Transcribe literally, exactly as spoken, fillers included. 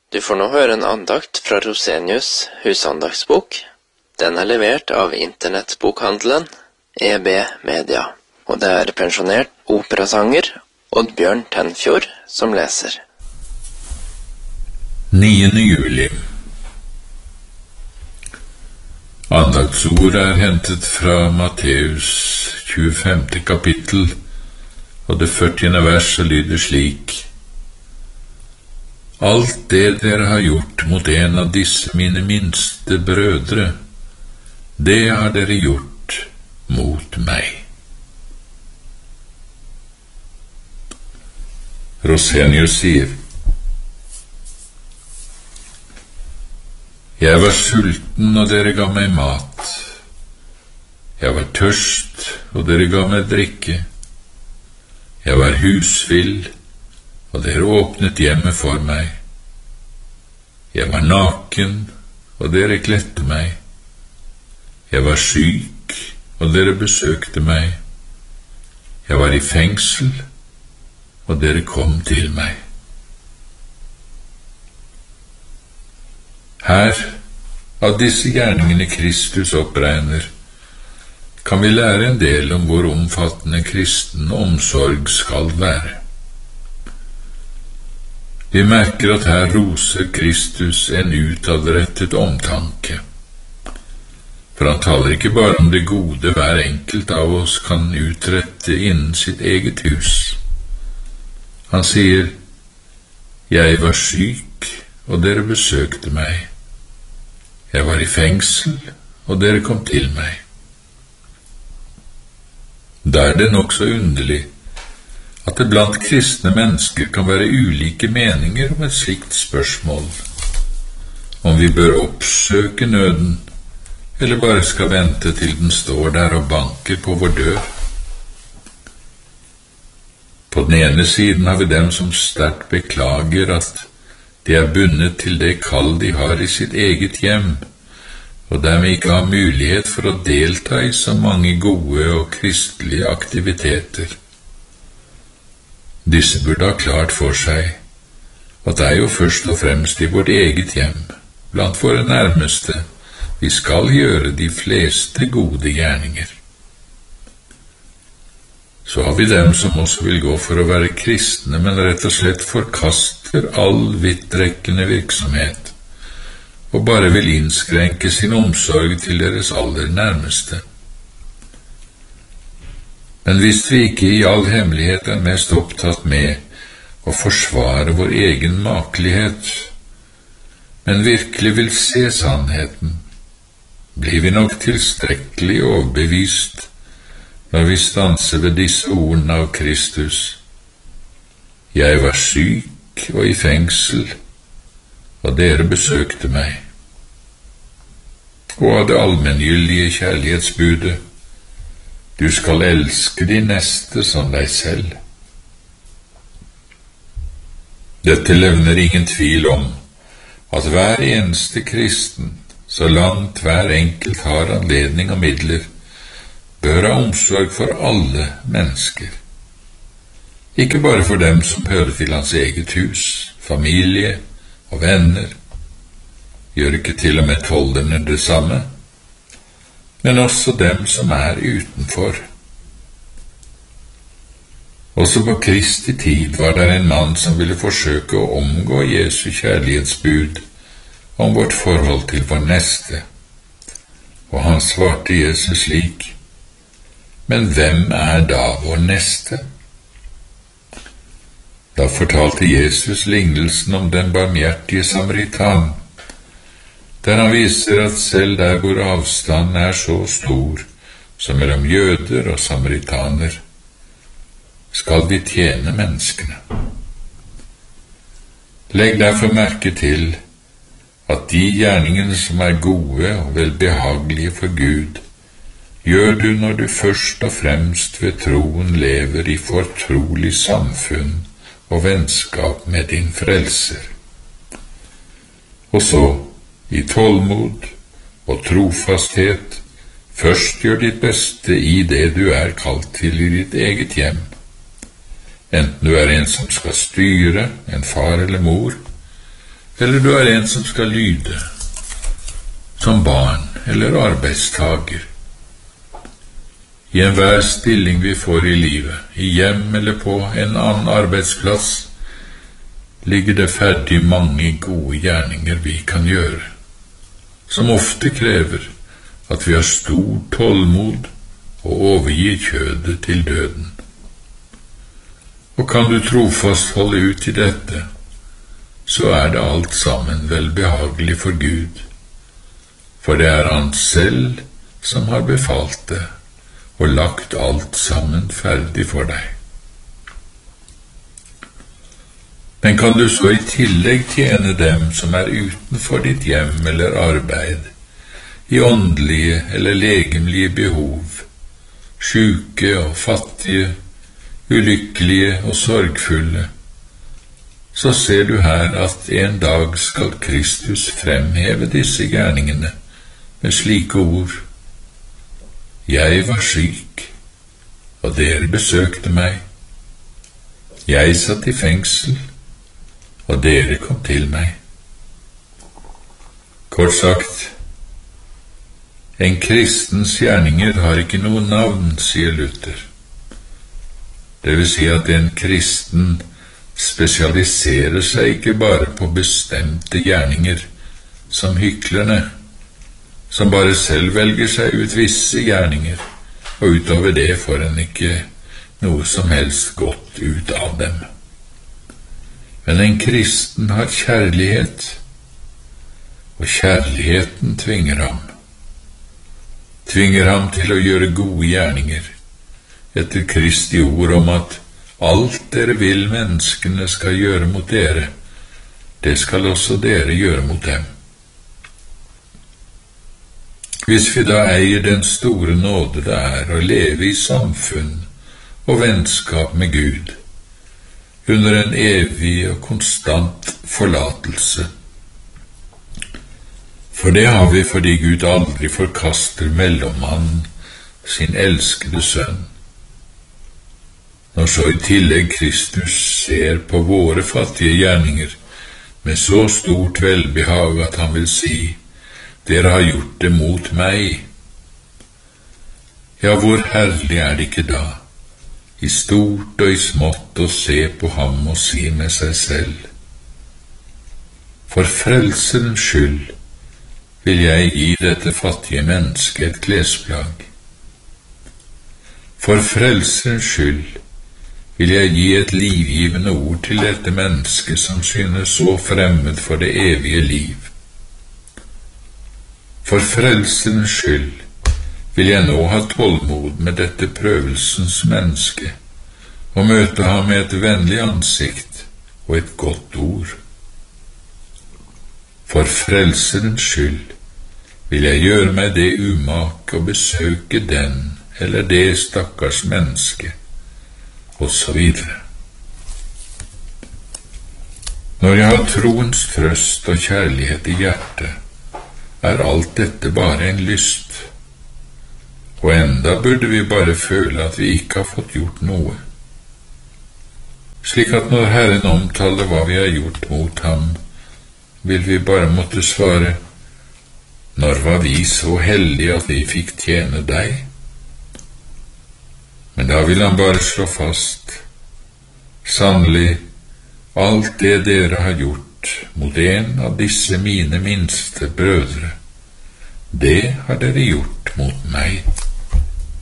Du får nå høre en andakt fra Rosenius husandaktsbok. Den er levert av internettbokhandelen E B Media, og det er pensjonert operasanger Oddbjørn Tenfjord som leser. niende juli. Andaktsord er hentet fra Matteus tjuefemte kapittel, og det førtiende vers lyder slik: Alt det dere har gjort mot en av disse mine minste brødre, det har dere gjort mot meg. Rosenius sier: Jeg var sulten, og dere ga meg mat. Jeg var tørst, og dere ga meg drikke. Jeg var husvill, og dere åpnet hjemmet for meg. Jeg var naken, og dere kledde meg. Jeg var syk, og dere besøkte meg. Jeg var i fengsel, og dere kom til meg. Her, av disse gjerningene Kristus oppregner, kan vi lære en del om hvor omfattende kristen omsorg skal være. Vi merker at her roser Kristus en utadrettet omtanke. For han taler ikke bare om det gode hver enkelt av oss kan utrette innen sitt eget hus. Han sier: Jeg var syk, og dere besøkte meg. Jeg var i fengsel, og dere kom til meg. Da er det nok så underlig at det blant kristne mennesker kan være ulike meninger om et slikt spørsmål, om vi bør oppsøke nøden, eller bare skal vente til den står der og banker på vår dør. På den ene siden har vi dem som sterkt beklager at de er bundet til det kall de har i sitt eget hjem, og dermed ikke har mulighet for å delta i så mange gode og kristelige aktiviteter. Disse burde ha klart for seg at det er jo først og fremst i vårt eget hjem, blant våre nærmeste, vi skal gjøre de fleste gode gjerninger. Så har vi dem som også vil gå for å være kristne, men rett og slett forkaster all vidtrekkende virksomhet, og bare vil innskrenke sin omsorg til deres aller nærmeste. Men hvis vi ikke i all hemmelighet er mest opptatt med å forsvare vår egen makelighet, men virkelig vil se sannheten, blir vi nok tilstrekkelig overbevist når vi stanser ved disse ordene av Kristus: Jeg var syk og i fengsel, og dere besøkte meg. Og av det allmenngyldige kjærlighetsbudet: Du skal elske din neste som deg selv. Dette levner ingen tvil om at hver eneste kristen, så langt hver enkelt har anledning og midler, bør ha omsorg for alle mennesker. Ikke bare for dem som hører til hans eget hus, familie og venner. Gjør ikke til og med tollerne det samme? Men også dem som er utenfor. Også på Kristi tid var det en mann som ville forsøke å omgå Jesu kjærlighetsbud om vårt forhold til vår neste, og han svarte Jesus slik: Men hvem er da vår neste? Da fortalte Jesus lignelsen om den barmhjertige samaritan, der han viser at selv der hvor avstanden er så stor som mellom jøder og samaritaner, skal vi tjene menneskene. Legg derfor merke til at de gjerningene som er gode og velbehagelige for Gud, gjør du når du først og fremst ved troen lever i fortrolig samfunn og vennskap med din frelser. Og så, i tålmod og trofasthet, først gjør ditt beste i det du er kalt til i ditt eget hjem, enten du er en som skal styre, en far eller mor, eller du er en som skal lyde, som barn eller arbeidstager. I enhver stilling vi får i livet, i hjem eller på en annen arbeidsplass, ligger det ferdig mange gode gjerninger vi kan gjøre, som ofte krever at vi har stor tålmod og overgir kjødet til døden. Og kan du trofast holde ut i dette, så er det alt sammen velbehagelig for Gud, for det er Han selv som har befalt det og lagt alt sammen ferdig for deg. Men kan du så i tillegg tjene dem som er utenfor ditt hjem eller arbeid, i åndelige eller legemlige behov, syke og fattige, ulykkelige og sorgfulle, så ser du her at en dag skal Kristus fremheve disse gjerningene med slike ord: Jeg var syk, og dere besøkte meg. Jeg satt i fengsel, og dere kom til meg. Kort sagt, en kristens gjerninger har ikke noe navn, sier Luther. Det vil si at en kristen spesialiserer seg ikke bare på bestemte gjerninger, som hyklerne, som bare selv velger seg ut visse gjerninger, og utover det får en ikke noe som helst godt ut av dem. Men en kristen har kjærlighet, og kjærligheten tvinger ham. Tvinger ham til å gjøre gode gjerninger, etter Kristi ord om at alt dere vil menneskene skal gjøre mot dere, det skal også dere gjøre mot dem. Hvis vi da eier den store nåde det er å leve i samfunn og vennskap med Gud, under en evig og konstant forlatelse. For det har vi fordi Gud aldri forkaster mellommannen, sin elskede sønn. Når så i tillegg Kristus ser på våre fattige gjerninger med så stort velbehag at han vil si: Dere har gjort det mot meg. Ja, hvor herlig er det ikke da, i stort og i smått, å se på ham og si med seg selv: For frelserens skyld vil jeg gi dette fattige mennesket et klesplagg. For frelserens skyld vil jeg gi et livgivende ord til dette mennesket som synes så fremmed for det evige liv. For frelsens skyld vil jeg nå ha tålmod med dette prøvelsens menneske, og møte ham med et vennlig ansikt og et godt ord. For frelsens skyld vil jeg gjøre meg det umak å besøke den eller det stakkars menneske, og så videre. Når jeg har troens trøst og kjærlighet i hjertet, er alt dette bare en lyst, og enda burde vi bare føle at vi ikke har fått gjort noe. Slik at når Herren omtaler hva vi har gjort mot ham, vil vi bare måtte svare: Når var vi så heldige at vi fikk tjene deg? Men da vil han bare slå fast: Sannelig, alt det dere har gjort mot en av disse mine minste brødre, det har dere gjort mot meg.